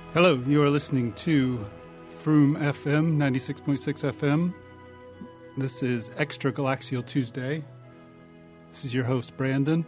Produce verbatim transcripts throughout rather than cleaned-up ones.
Hello, you are listening to Froome F M, ninety-six point six F M. This is Extra Galaxial Tuesday. This is your host, Brandon.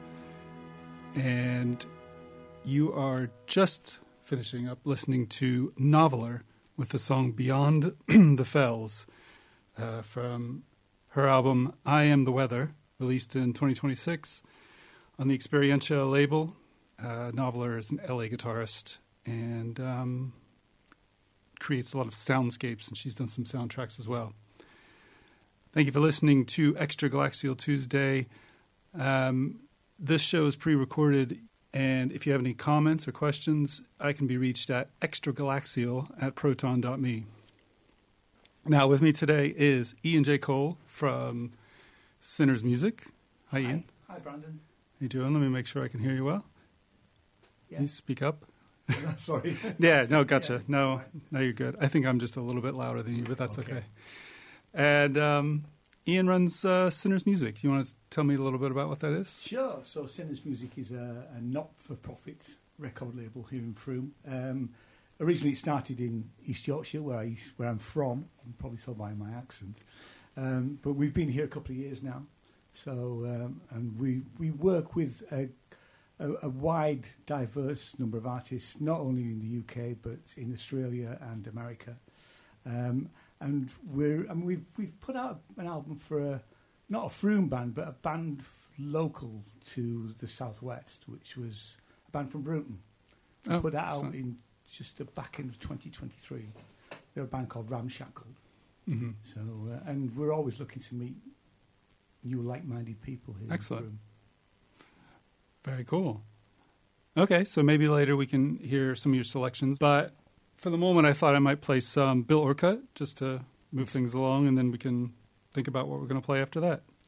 And you are just finishing up listening to Noveler with the song Beyond the Fells uh, from her album I Am the Weather, released in twenty twenty-six on the Experientia label. Uh, Noveler is an L A guitarist and um, creates a lot of soundscapes, and she's done some soundtracks as well. Thank you for listening to Extra Galaxial Tuesday. Um, this show is pre-recorded, and if you have any comments or questions, I can be reached at extragalaxial at proton dot me. Now, with me today is Ian J. Cole from Sinners Music. Hi, Ian. Hi, Brandon. How you doing? Let me make sure I can hear you well. Yeah. Can you speak up? Sorry. Yeah, no, gotcha. Yeah. No, no, you're good. I think I'm just a little bit louder than you, but that's okay. Okay. And um, Ian runs uh, Sinners Music. You want to tell me a little bit about what that is? Sure. So Sinners Music is a, a not-for-profit record label here in Froome. Um, originally it started in East Yorkshire, where, I, where I'm from. You can probably tell by my accent. Um, but we've been here a couple of years now. So um, and we, we work with a A, a wide, diverse number of artists, not only in the U K but in Australia and America. Um, and we're, I mean, we've we've put out an album for a not a Froome band, but a band f- local to the southwest, which was a band from Bruton. We Oh, put that out excellent. in just the back end of twenty twenty-three. They're a band called Ramshackle. Mm-hmm. So, uh, and we're always looking to meet new like-minded people here. Excellent. In Froome. Very cool. Okay, so maybe later we can hear some of your selections. But for the moment, I thought I might play some Bill Orcutt just to move things along, and then we can think about what we're going to play after that.